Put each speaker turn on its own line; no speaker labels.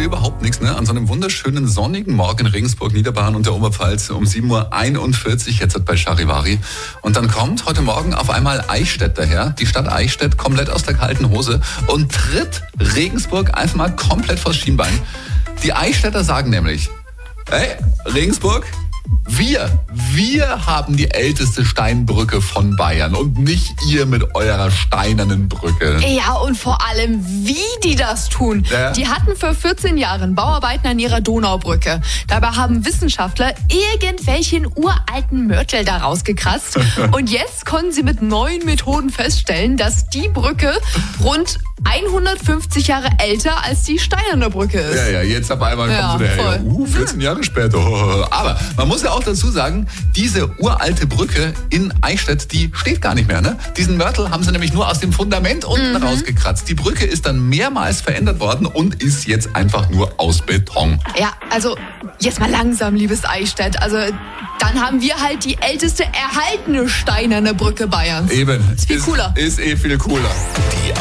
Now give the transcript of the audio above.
wie überhaupt nichts, ne? An so einem wunderschönen sonnigen Morgen in Regensburg, Niederbayern und der Oberpfalz um 7:41 Uhr jetzt bei Charivari. Und dann kommt heute Morgen auf einmal Eichstätt daher, die Stadt Eichstätt, komplett aus der kalten Hose und tritt Regensburg einfach mal komplett vors Schienbein. Die Eichstätter sagen nämlich, hey, Regensburg, wir haben die älteste Steinbrücke von Bayern und nicht ihr mit eurer steinernen Brücke.
Ja, und vor allem, wie die das tun.
Ja.
Die hatten vor 14 Jahren Bauarbeiten an ihrer Donaubrücke. Dabei haben Wissenschaftler irgendwelchen uralten Mörtel da rausgekratzt. Und jetzt konnten sie mit neuen Methoden feststellen, dass die Brücke rund 150 Jahre älter als die steinerne Brücke ist.
Ja, jetzt auf einmal kommt so der, 14 Jahre später. Aber man muss ja auch dazu sagen, diese uralte Brücke in Eichstätt, die steht gar nicht mehr. Ne? Diesen Mörtel haben sie nämlich nur aus dem Fundament unten rausgekratzt. Die Brücke ist dann mehrmals verändert worden und ist jetzt einfach nur aus Beton.
Ja, also jetzt mal langsam, liebes Eichstätt. Also dann haben wir halt die älteste erhaltene steinerne Brücke Bayerns.
Eben.
Ist viel cooler.
Ist viel cooler.
Die